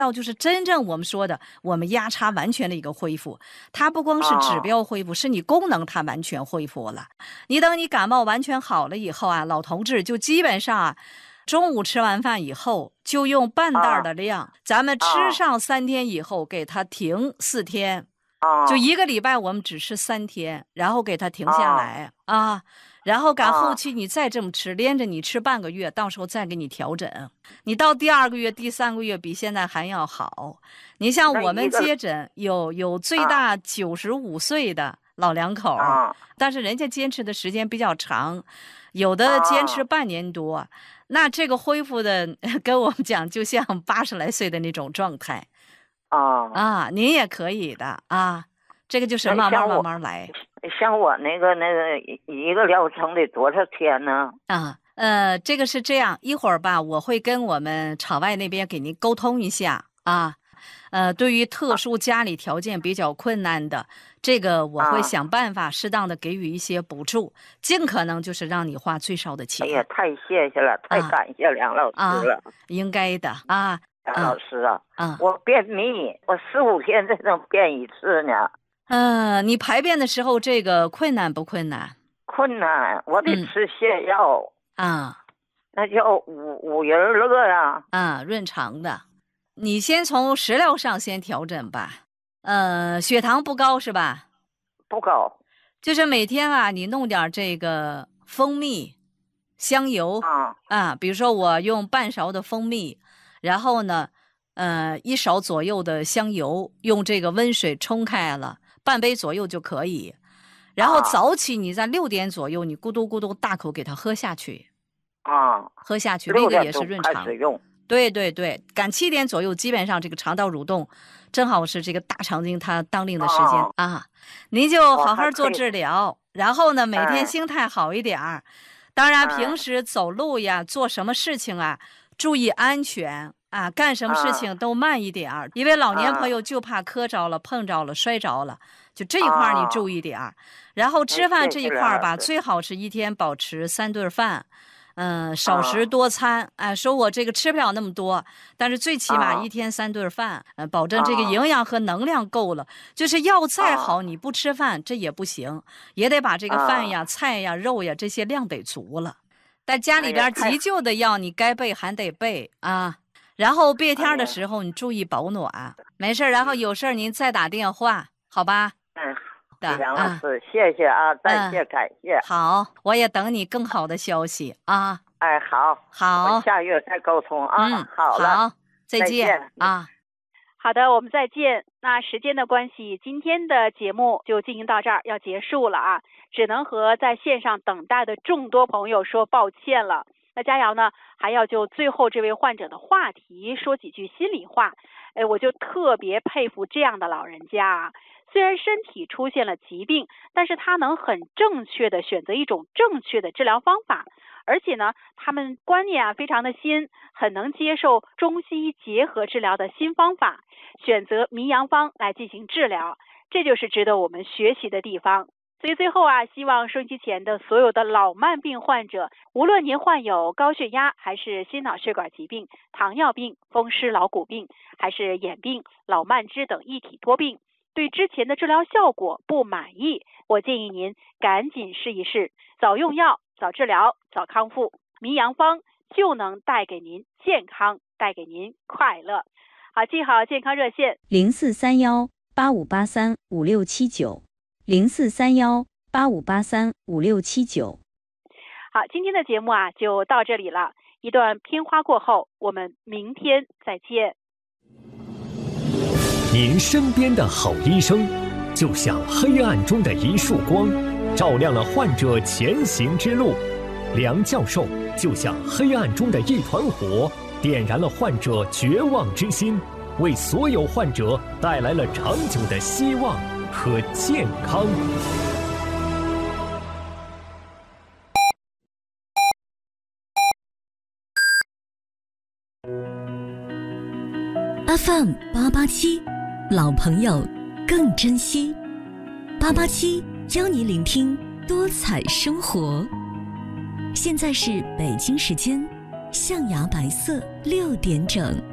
到就是真正我们说的我们压差完全的一个恢复，它不光是指标恢复，是你功能它完全恢复了。你等你感冒完全好了以后啊，老同志就基本上啊，中午吃完饭以后就用半袋的量，咱们吃上3天以后给它停4天，就1个礼拜我们只吃3天，然后给它停下来然后赶后期你再这么吃，连着你吃半个月，到时候再给你调整。你到第2个月、第3个月比现在还要好。你像我们接诊有最大95岁的老两口，但是人家坚持的时间比较长，有的坚持半年多，那这个恢复的跟我们讲就像80来岁的那种状态。您也可以的这个就是慢慢来。 像我那个一个疗程得多少天呢？ 这个是这样，一会儿吧，我会跟我们场外那边给您沟通一下对于特殊家里条件比较困难的，这个我会想办法适当的给予一些补助，尽可能就是让你花最少的钱。 哎呀，太谢谢了，太感谢梁老师了。 应该的梁老师我便秘，我15天才能便一次呢。 你排便的时候这个困难不困难？ 困难，我得吃泻药那叫五仁乐润肠的。你先从食疗上先调整吧。血糖不高是吧？ 不高。 就是每天你弄点这个蜂蜜、香油比如说我用半勺的蜂蜜，然后呢1勺左右的香油，用这个温水冲开了，半杯左右就可以。然后早起你在6点左右，你咕嘟咕嘟大口给它喝下去喝下去，那个也是润肠。对对对，赶7点左右，基本上这个肠道蠕动正好是这个大肠经它当令的时间您就好好做治疗，然后呢每天心态好一点当然平时走路呀做什么事情注意安全干什么事情都慢一点因为老年朋友就怕磕着了、碰着了、摔着了，就这一块你注意点然后吃饭这一块吧，最好是1天保持3顿饭，少食多餐说我这个吃不了那么多，但是最起码1天3顿饭，保证这个营养和能量够了。就是药再好你不吃饭这也不行，也得把这个饭呀、菜呀、肉呀这些量得足了。但家里边急救的药你该备还得备然后别天的时候你注意保暖，没事，然后有事您再打电话，好吧？ 梁老师，谢谢再谢感谢。 好，我也等你更好的消息好，我下月再沟通好了， 好，再见好的，我们再见。那时间的关系，今天的节目就进行到这儿，要结束了只能和在线上等待的众多朋友说抱歉了。那佳瑶呢，还要就最后这位患者的话题说几句心里话。我就特别佩服这样的老人家虽然身体出现了疾病，但是他能很正确的选择一种正确的治疗方法，而且呢，他们观念非常的新，很能接受中西医结合治疗的新方法，选择迷阳方来进行治疗，这就是值得我们学习的地方。所以最后希望收音机前的所有的老慢病患者，无论您患有高血压还是心脑血管疾病、糖尿病、风湿老骨病，还是眼病、老慢支等一体多病，对之前的治疗效果不满意，我建议您赶紧试一试，早用药、早治疗、早康复，迷阳方就能带给您健康，带给您快乐。好，记好健康热线 043185835679，043185835679。 好，今天的节目就到这里了，一段片花过后，我们明天再见。 您身边的好医生，就像黑暗中的一束光，照亮了患者前行之路。梁教授就像黑暗中的一团火，点燃了患者绝望之心，为所有患者带来了长久的希望和健康。 FM 887，老朋友更珍惜。887教你聆听多彩生活。现在是北京时间象牙白色6点整。